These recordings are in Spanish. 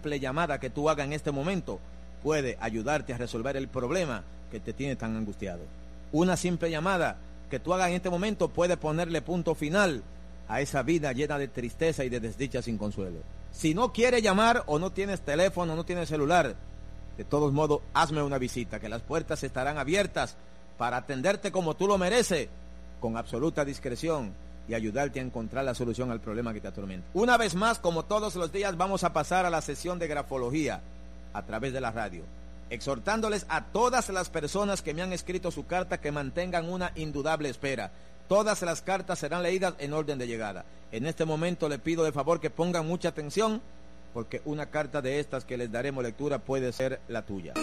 simple llamada que tú hagas en este momento puede ayudarte a resolver el problema que te tiene tan angustiado. Una simple llamada que tú hagas en este momento puede ponerle punto final a esa vida llena de tristeza y de desdicha sin consuelo. Si no quieres llamar o no tienes teléfono, no tienes celular, de todos modos, hazme una visita, que las puertas estarán abiertas para atenderte como tú lo mereces, con absoluta discreción y ayudarte a encontrar la solución al problema que te atormenta. Una vez más, como todos los días, vamos a pasar a la sesión de grafología a través de la radio, exhortándoles a todas las personas que me han escrito su carta que mantengan una indudable espera. Todas las cartas serán leídas en orden de llegada. En este momento le pido de favor que pongan mucha atención, porque una carta de estas que les daremos lectura puede ser la tuya.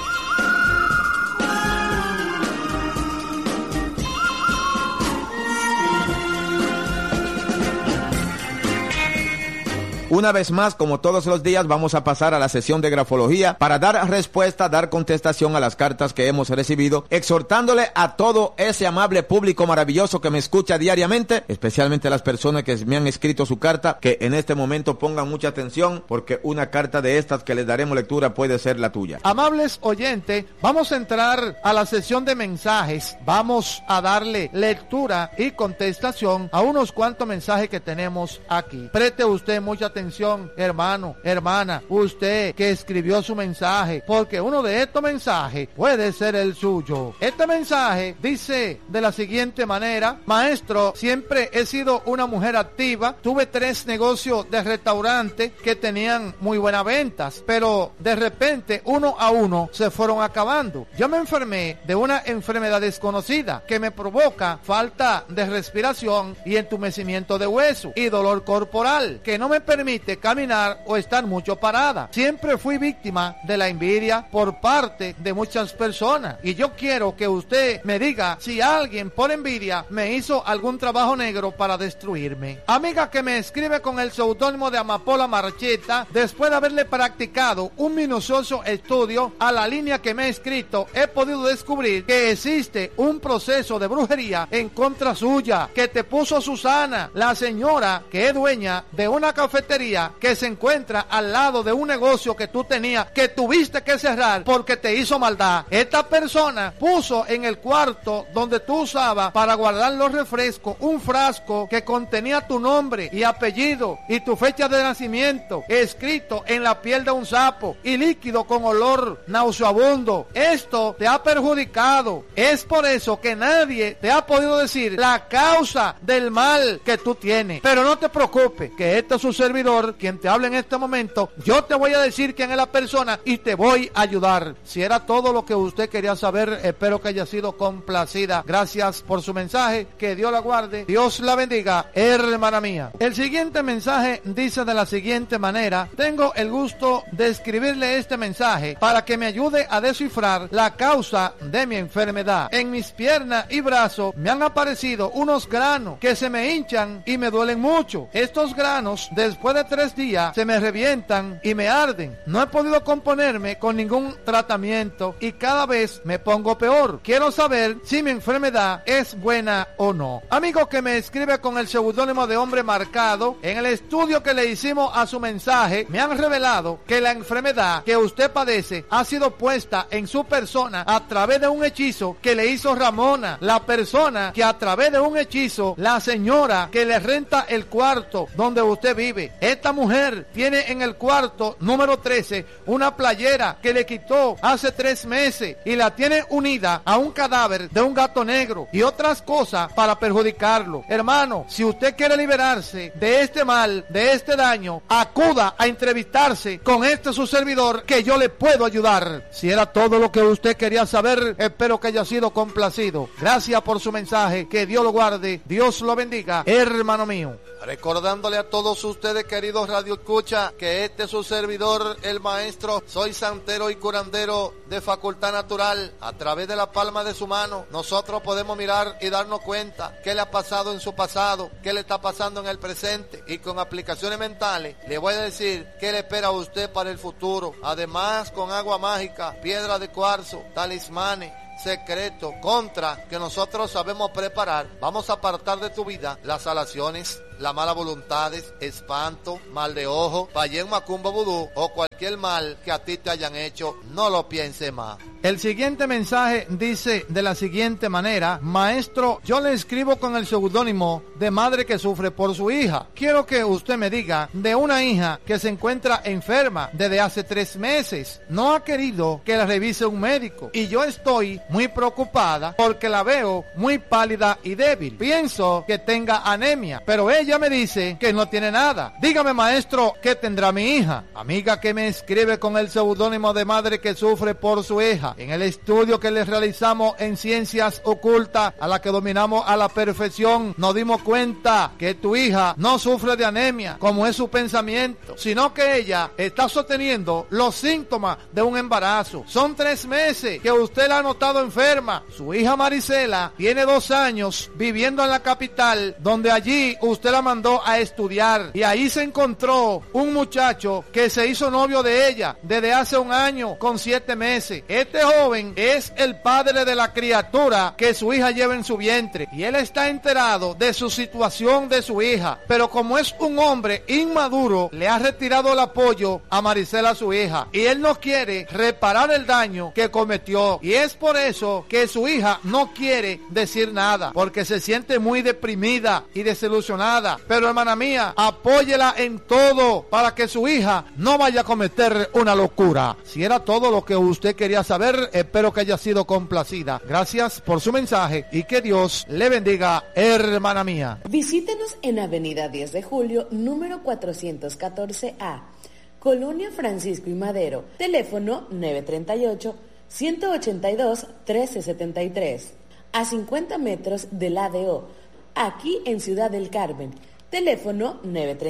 Una vez más, como todos los días, vamos a pasar a la sesión de grafología para dar respuesta, dar contestación a las cartas que hemos recibido, exhortándole a todo ese amable público maravilloso que me escucha diariamente, especialmente a las personas que me han escrito su carta, que en este momento pongan mucha atención, porque una carta de estas que les daremos lectura puede ser la tuya. Amables oyentes, vamos a entrar a la sesión de mensajes. Vamos a darle lectura y contestación a unos cuantos mensajes que tenemos aquí. Preste usted mucha atención, hermano, hermana, usted que escribió su mensaje, porque uno de estos mensajes puede ser el suyo. Este mensaje dice de la siguiente manera: maestro, siempre he sido una mujer activa, tuve 3 negocios de restaurante que tenían muy buenas ventas, pero de repente uno a uno se fueron acabando. Yo me enfermé de una enfermedad desconocida que me provoca falta de respiración y entumecimiento de hueso y dolor corporal que no me permite caminar o estar mucho parada. Siempre fui víctima de la envidia por parte de muchas personas, y yo quiero que usted me diga si alguien por envidia me hizo algún trabajo negro para destruirme. Amiga que me escribe con el seudónimo de Amapola Marcheta, después de haberle practicado un minucioso estudio a la línea que me ha escrito, he podido descubrir que existe un proceso de brujería en contra suya que te puso Susana, la señora que es dueña de una cafetería que se encuentra al lado de un negocio que tú tenías, que tuviste que cerrar porque te hizo maldad. Esta persona puso en el cuarto donde tú usabas para guardar los refrescos un frasco que contenía tu nombre y apellido y tu fecha de nacimiento escrito en la piel de un sapo y líquido con olor nauseabundo. Esto te ha perjudicado. Es por eso que nadie te ha podido decir la causa del mal que tú tienes. Pero no te preocupes, que este es su servidor quien te habla en este momento. Yo te voy a decir quién es la persona y te voy a ayudar. Si era todo lo que usted quería saber, espero que haya sido complacida. Gracias por su mensaje, que Dios la guarde, Dios la bendiga, hermana mía. El siguiente mensaje dice de la siguiente manera: tengo el gusto de escribirle este mensaje para que me ayude a descifrar la causa de mi enfermedad. En mis piernas y brazos me han aparecido unos granos que se me hinchan y me duelen mucho. Estos granos, después de 3 días, se me revientan y me arden. No he podido componerme con ningún tratamiento y cada vez me pongo peor. Quiero saber si mi enfermedad es buena o no. Amigo que me escribe con el seudónimo de Hombre Marcado, en el estudio que le hicimos a su mensaje, me han revelado que la enfermedad que usted padece ha sido puesta en su persona a través de un hechizo que le hizo Ramona, la persona que a través de un hechizo, la señora que le renta el cuarto donde usted vive. Esta mujer tiene en el cuarto número 13 una playera que le quitó hace 3 meses y la tiene unida a un cadáver de un gato negro y otras cosas para perjudicarlo. Hermano, si usted quiere liberarse de este mal, de este daño, acuda a entrevistarse con su servidor, que yo le puedo ayudar. Si era todo lo que usted quería saber, espero que haya sido complacido. Gracias por su mensaje, que Dios lo guarde, Dios lo bendiga, hermano mío. Recordándole a todos ustedes, queridos Radio Escucha, que este es su servidor, el maestro, soy santero y curandero de facultad natural. A través de la palma de su mano, nosotros podemos mirar y darnos cuenta qué le ha pasado en su pasado, qué le está pasando en el presente, y con aplicaciones mentales le voy a decir qué le espera a usted para el futuro. Además, con agua mágica, piedra de cuarzo, talismanes, secreto contra que nosotros sabemos preparar, vamos a apartar de tu vida las alaciones, las malas voluntades, espanto, mal de ojo, Payén Macumba Vudú o cualquier mal que a ti te hayan hecho, no lo piense más. El siguiente mensaje dice de la siguiente manera: maestro, yo le escribo con el seudónimo de madre que sufre por su hija. Quiero que usted me diga de una hija que se encuentra enferma desde hace 3 meses. No ha querido que la revise un médico y yo estoy muy preocupada porque la veo muy pálida y débil. Pienso que tenga anemia, pero ella me dice que no tiene nada. Dígame, maestro, ¿qué tendrá mi hija? Amiga que me escribe con el seudónimo de madre que sufre por su hija. En el estudio que les realizamos en ciencias ocultas, a la que dominamos a la perfección, nos dimos cuenta que tu hija no sufre de anemia, como es su pensamiento, sino que ella está sosteniendo los síntomas de un embarazo. Son 3 meses que usted la ha notado enferma. Su hija Marisela tiene 2 años viviendo en la capital, donde allí usted la mandó a estudiar, y ahí se encontró un muchacho que se hizo novio de ella desde hace 1 año con 7 meses. Este joven es el padre de la criatura que su hija lleva en su vientre y él está enterado de su situación de su hija, pero como es un hombre inmaduro, le ha retirado el apoyo a Marisela, su hija, y él no quiere reparar el daño que cometió, y es por eso que su hija no quiere decir nada, porque se siente muy deprimida y desilusionada. Pero hermana mía, apóyela en todo para que su hija no vaya a cometer una locura. Si era todo lo que usted quería saber, espero que haya sido complacida. Gracias por su mensaje y que Dios le bendiga, hermana mía. Visítenos en Avenida 10 de Julio, número 414A, Colonia Francisco y Madero. Teléfono 938-182-1373. A 50 metros del ADO, aquí en Ciudad del Carmen. Teléfono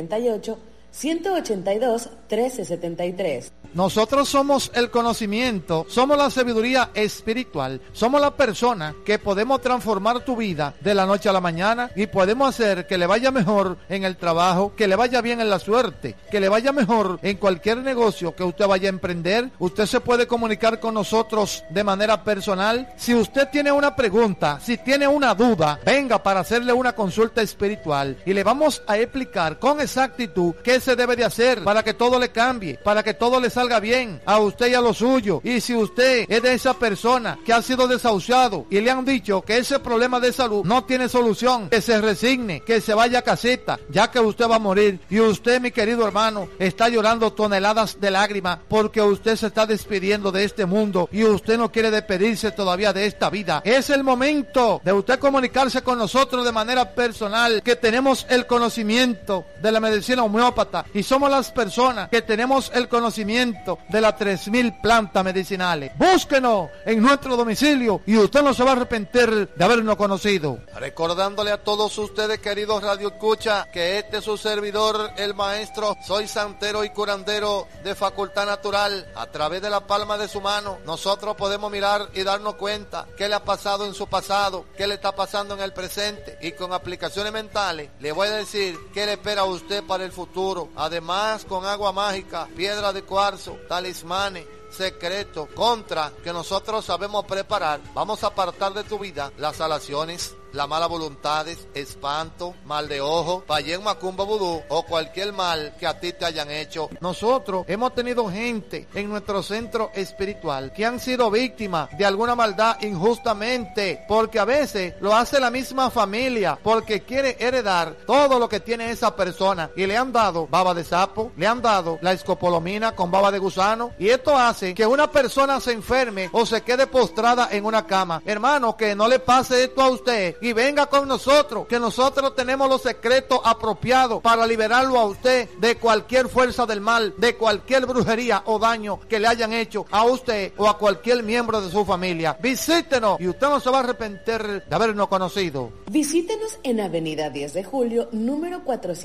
938-182-1373. Nosotros somos el conocimiento, somos la sabiduría espiritual, somos la persona que podemos transformar tu vida de la noche a la mañana y podemos hacer que le vaya mejor en el trabajo, que le vaya bien en la suerte, que le vaya mejor en cualquier negocio que usted vaya a emprender. Usted se puede comunicar con nosotros de manera personal. Si usted tiene una pregunta, si tiene una duda, venga para hacerle una consulta espiritual y le vamos a explicar con exactitud qué se debe de hacer para que todo le cambie, para que todo le salga bien a usted y a lo suyo. Y si usted es de esa persona que ha sido desahuciado y le han dicho que ese problema de salud no tiene solución, que se resigne, que se vaya a caseta, ya que usted va a morir. Y usted, mi querido hermano, está llorando toneladas de lágrimas porque usted se está despidiendo de este mundo y usted no quiere despedirse todavía de esta vida. Es el momento de usted comunicarse con nosotros de manera personal, que tenemos el conocimiento de la medicina homeópata y somos las personas que tenemos el conocimiento de las 3000 plantas medicinales. Búsquenos en nuestro domicilio y usted no se va a arrepentir de habernos conocido. Recordándole a todos ustedes, queridos Radio Escucha, que este es su servidor, el maestro, soy santero y curandero de Facultad Natural. A través de la palma de su mano, nosotros podemos mirar y darnos cuenta qué le ha pasado en su pasado, qué le está pasando en el presente, y con aplicaciones mentales le voy a decir qué le espera a usted para el futuro. Además, con agua mágica, piedra de cuarzo, talismanes, secretos, contra que nosotros sabemos preparar, vamos a apartar de tu vida las salaciones, las malas voluntades, espanto, mal de ojo, Payén Macumba Vudú o cualquier mal que a ti te hayan hecho. Nosotros hemos tenido gente en nuestro centro espiritual que han sido víctimas de alguna maldad injustamente, porque a veces lo hace la misma familia, porque quiere heredar todo lo que tiene esa persona, y le han dado baba de sapo, le han dado la escopolomina con baba de gusano, y esto hace que una persona se enferme o se quede postrada en una cama. Hermano, que no le pase esto a usted y venga con nosotros, que nosotros tenemos los secretos apropiados para liberarlo a usted de cualquier fuerza del mal, de cualquier brujería o daño que le hayan hecho a usted o a cualquier miembro de su familia. Visítenos y usted no se va a arrepentir de habernos conocido. Visítenos en Avenida 10 de Julio, número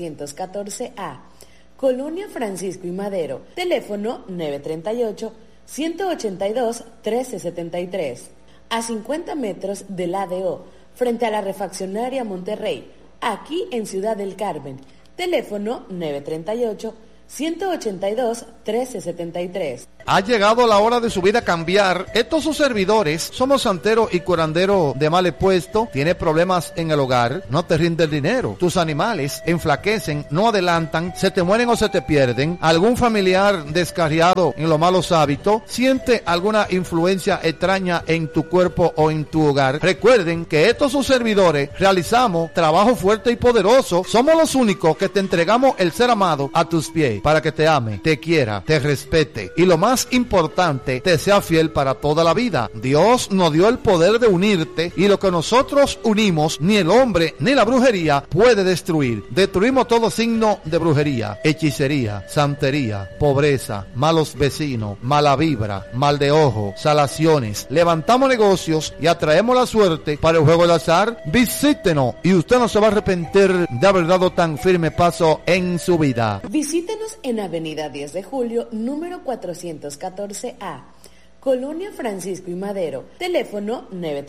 414A, Colonia Francisco y Madero. Teléfono 938-182-1373. A 50 metros del ADO, frente a la refaccionaria Monterrey, aquí en Ciudad del Carmen. Teléfono 182-1373. Ha llegado la hora de su vida cambiar. Estos sus servidores, somos Santero y Curandero de Mal Puesto. Tiene problemas en el hogar, no te rinde el dinero. Tus animales enflaquecen, no adelantan, se te mueren o se te pierden. Algún familiar descarriado en los malos hábitos, siente alguna influencia extraña en tu cuerpo o en tu hogar. Recuerden que estos sus servidores realizamos trabajo fuerte y poderoso. Somos los únicos que te entregamos el ser amado a tus pies para que te ame, te quiera, te respete y lo más importante, te sea fiel para toda la vida. Dios nos dio el poder de unirte y lo que nosotros unimos, ni el hombre ni la brujería puede destruir. Destruimos todo signo de brujería, hechicería, santería, pobreza, malos vecinos, mala vibra, mal de ojo, salaciones. Levantamos negocios y atraemos la suerte para el juego del azar. Visítenos y usted no se va a arrepentir de haber dado tan firme paso en su vida. Visítenos en Avenida 10 de Julio, número 414A, Colonia Francisco y Madero, teléfono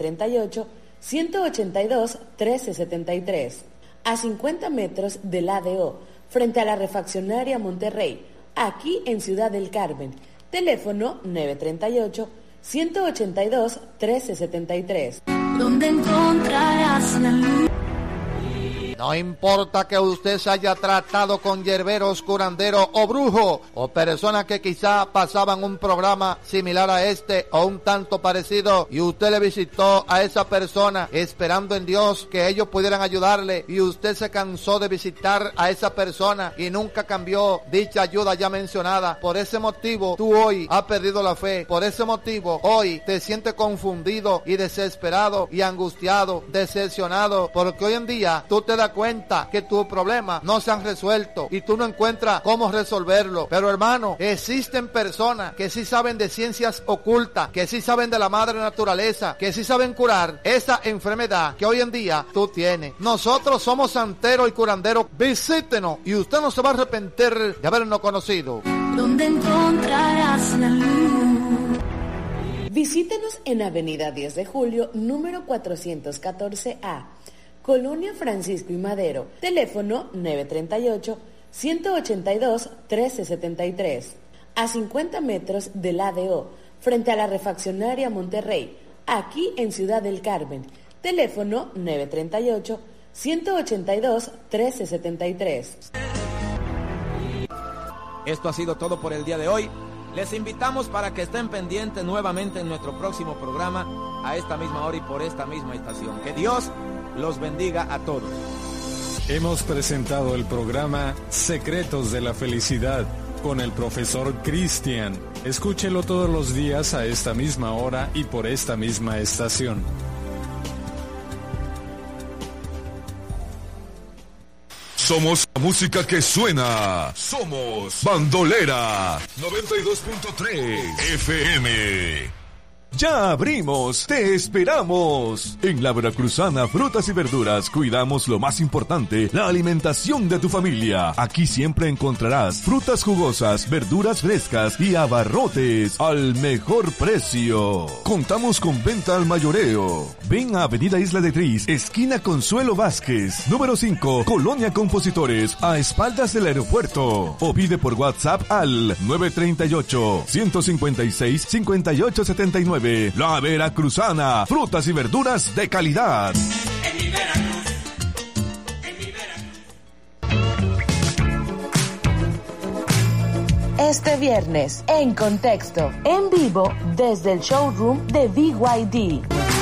938-182-1373, a 50 metros del ADO, frente a la refaccionaria Monterrey, aquí en Ciudad del Carmen, teléfono 938-182-1373. Donde encontrarás la luz. No importa que usted se haya tratado con yerberos, curandero o brujo, o personas que quizá pasaban un programa similar a este o un tanto parecido, y usted le visitó a esa persona esperando en Dios que ellos pudieran ayudarle, y usted se cansó de visitar a esa persona y nunca cambió dicha ayuda ya mencionada. Por ese motivo tú hoy has perdido la fe. Por ese motivo hoy te sientes confundido y desesperado y angustiado, decepcionado, porque hoy en día tú te das cuenta que tus problemas no se han resuelto y tú no encuentras cómo resolverlo. Pero hermano, existen personas que sí saben de ciencias ocultas, que sí saben de la madre naturaleza, que sí saben curar esa enfermedad que hoy en día tú tienes. Nosotros somos Santero y Curandero. Visítenos y usted no se va a arrepentir de habernos conocido. Donde encontrarás la luz. Visítenos en Avenida 10 de Julio, número 414A, Colonia Francisco y Madero, teléfono 938-182-1373, a 50 metros del ADO, frente a la refaccionaria Monterrey, aquí en Ciudad del Carmen, teléfono 938-182-1373. Esto ha sido todo por el día de hoy. Les invitamos para que estén pendientes nuevamente en nuestro próximo programa a esta misma hora y por esta misma estación. Que Dios los bendiga a todos. Hemos presentado el programa Secretos de la Felicidad con el profesor Cristian. Escúchelo todos los días a esta misma hora y por esta misma estación. Somos la música que suena. Somos Bandolera 92.3 FM. Ya abrimos, te esperamos. En la Veracruzana Frutas y Verduras cuidamos lo más importante, la alimentación de tu familia. Aquí siempre encontrarás frutas jugosas, verduras frescas y abarrotes al mejor precio. Contamos con venta al mayoreo. Ven a Avenida Isla de Tris, esquina Consuelo Vázquez, número 5, Colonia Compositores, a espaldas del aeropuerto. O pide por WhatsApp al 938-156-5879. La Veracruzana, frutas y verduras de calidad. En mi Veracruz, en mi Veracruz. Este viernes, en Contexto, en vivo, desde el showroom de BYD.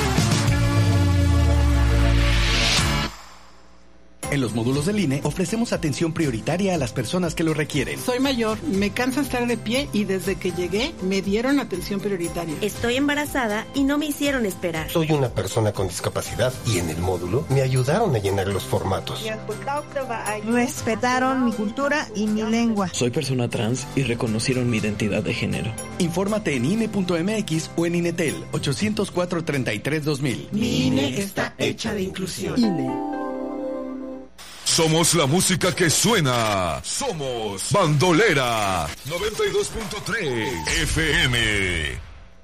En los módulos del INE ofrecemos atención prioritaria a las personas que lo requieren. Soy mayor, me cansa estar de pie y desde que llegué me dieron atención prioritaria. Estoy embarazada y no me hicieron esperar. Soy una persona con discapacidad y en el módulo me ayudaron a llenar los formatos. Respetaron mi cultura y mi lengua. Soy persona trans y reconocieron mi identidad de género. Infórmate en INE.mx o en INETEL 804-33-2000. Mi INE está hecha de inclusión. INE. Somos la música que suena. Somos Bandolera 92.3 FM.